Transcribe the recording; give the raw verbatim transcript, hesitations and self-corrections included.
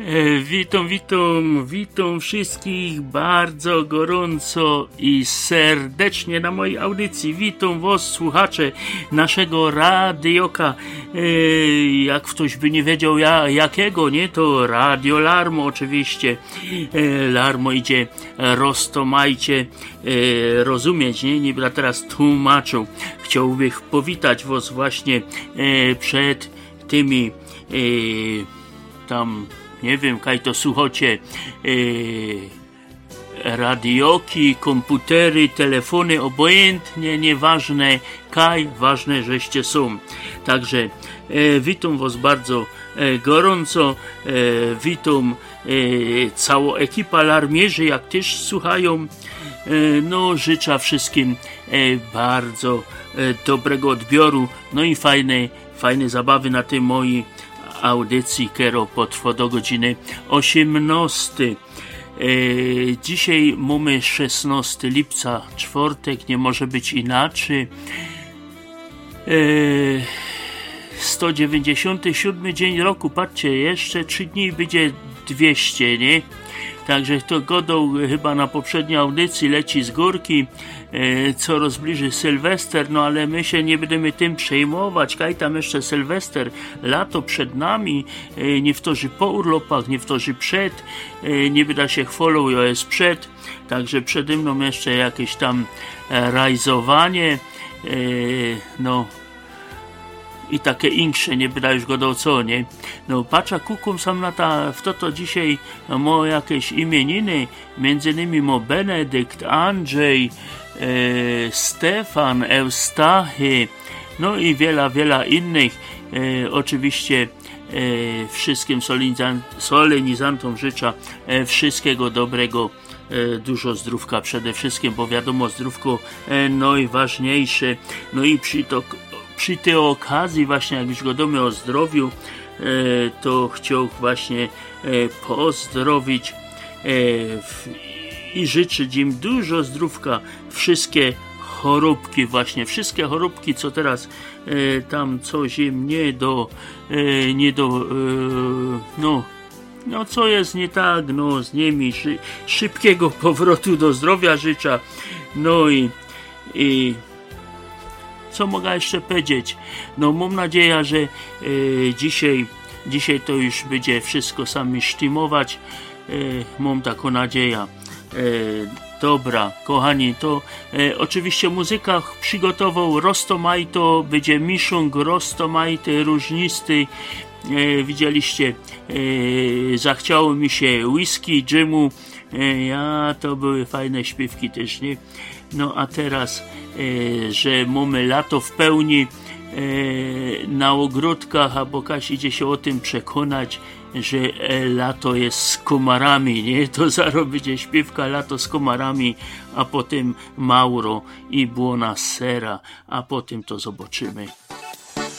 E, witam, witam, witam wszystkich bardzo gorąco i serdecznie na mojej audycji. Witam was, słuchacze naszego radioka. E, jak ktoś by nie wiedział ja, jakiego, nie? To Radio Larmo oczywiście. E, Larmo idzie roztomajcie e, rozumieć, nie? Nie będę teraz tłumaczył. Chciałbym powitać was właśnie e, przed tymi e, tam nie wiem, kaj to słuchacie, yy, radioki, komputery, telefony, obojętnie, nieważne, kaj, ważne, żeście są. Także e, witam was bardzo e, gorąco, e, witam e, całą ekipę larmierzy, jak też słuchają. E, no, życzę wszystkim e, bardzo e, dobrego odbioru, no i fajnej, fajnej zabawy na tej mojej audycji, która potrwa do godziny osiemnastej. E, dzisiaj mamy szesnastego lipca, czwartek, nie może być inaczej. E, sto dziewięćdziesiąty siódmy dzień roku, patrzcie, jeszcze trzy dni będzie dwieście, nie? Także to godą chyba na poprzedniej audycji leci z górki, e, coraz bliżej Sylwester, no ale my się nie będziemy tym przejmować, kaj tam jeszcze Sylwester, lato przed nami, e, nie wtorzy po urlopach, nie wtorzy przed, e, nie będę się chwalą, ja jest przed, także przede mną jeszcze jakieś tam e, rajzowanie, e, no i takie insze, nie będę już godał co, nie? No patrza, kukum sam na ta, w to to dzisiaj mo jakieś imieniny, między innymi mo Benedykt, Andrzej, e, Stefan, Eustachy, no i wiele, wiele innych. E, oczywiście e, wszystkim solenizantom życzę e, wszystkiego dobrego, e, dużo zdrówka przede wszystkim, bo wiadomo, zdrówko e, najważniejsze, no i przy to Przy tej okazji właśnie, jak już gadamy o zdrowiu, e, to chciał właśnie e, pozdrowić e, w, i życzyć im dużo zdrówka, wszystkie choróbki właśnie, wszystkie choróbki, co teraz e, tam coś im nie do, e, nie do, e, no, no co jest nie tak, no z nimi, szy, szybkiego powrotu do zdrowia życzę, no i, i co mogę jeszcze powiedzieć? No mam nadzieję, że e, dzisiaj, dzisiaj to już będzie wszystko sami sztymować. E, mam taką nadzieję. E, dobra, kochani, to e, oczywiście muzyka przygotował Rostomajto, będzie miszung Rostomajty, różnisty. E, widzieliście, e, zachciało mi się whisky, dżemu. E, ja, to były fajne śpiewki też, nie? No a teraz, e, że mamy lato w pełni e, na ogródkach, a Bokaś idzie się o tym przekonać, że e, lato jest z komarami, nie? To zaraz będzie śpiewka lato z komarami, a potem Mauro i Buona Sera, a potem to zobaczymy.